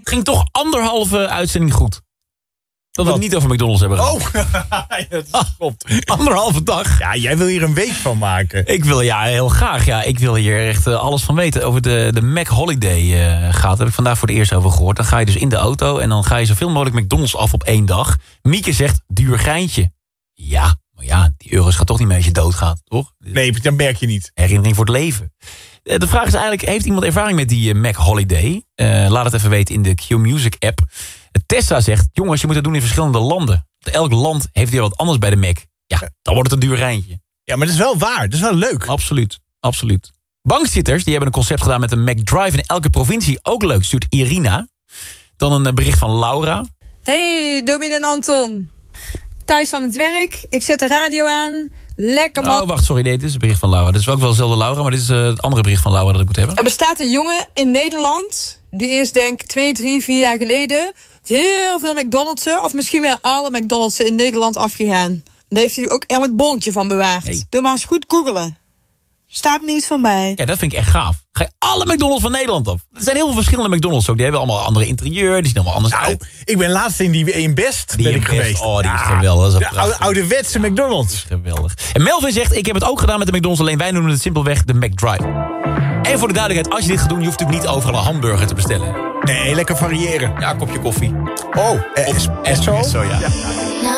ging toch 1,5 uitzending goed. Dat we het niet over McDonald's hebben gehad. Ja, dat klopt. 1,5 dag. Ja, jij wil hier een week van maken. Ik wil, heel graag. Ja, ik wil hier echt alles van weten. Over de Mac Holiday gaat. Daar heb ik vandaag voor het eerst over gehoord. Dan ga je dus in de auto en dan ga je zoveel mogelijk McDonald's af op 1 dag. Mieke zegt, duur geintje. Ja, maar ja, die euro's gaat toch niet mee als je doodgaat, toch? Nee, dat merk je niet. Herinnering voor het leven. De vraag is eigenlijk, heeft iemand ervaring met die Mac Holiday? Laat het even weten in de Q-Music app. Tessa zegt, jongens, je moet het doen in verschillende landen. Elk land heeft weer wat anders bij de Mac. Ja, dan wordt het een duur rijntje. Ja, maar dat is wel waar. Dat is wel leuk. Absoluut, absoluut. Bankzitters, die hebben een concept gedaan met een Mac Drive in elke provincie. Ook leuk, stuurt Irina. Dan een bericht van Laura. Hey, Domien en Anton. Thuis van het werk, ik zet de radio aan. Lekker man. Oh, wacht, sorry, nee, dit is een bericht van Laura. Dit is ook wel dezelfde Laura, maar dit is het andere bericht van Laura dat ik moet hebben. Er bestaat een jongen in Nederland, die is denk ik 2, 3, 4 jaar geleden heel veel McDonald's'en, of misschien wel alle McDonald's'en in Nederland afgegaan. Daar heeft hij ook elk bonnetje van bewaard. Hey. Doe maar eens goed googelen. Staat niet van mij. Ja, dat vind ik echt gaaf. Ga je alle McDonald's van Nederland op. Er zijn heel veel verschillende McDonald's ook. Die hebben allemaal andere interieur, die zien allemaal anders uit. Ik ben laatst in die in Best ben ik geweest. Oh, die is geweldig. Dat is De ouderwetse McDonald's. Geweldig. En Melvin zegt, ik heb het ook gedaan met de McDonald's, alleen wij noemen het simpelweg de McDrive. En voor de duidelijkheid, als je dit gaat doen, je hoeft natuurlijk niet overal een hamburger te bestellen. Nee, lekker variëren. Ja, een kopje koffie. Oh, espresso? Espresso, ja.